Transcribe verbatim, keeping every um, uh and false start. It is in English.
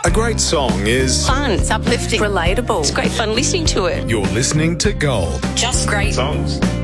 A great song is Fun, it's uplifting, relatable. It's great fun listening to it. You're listening to Gold. Just great songs.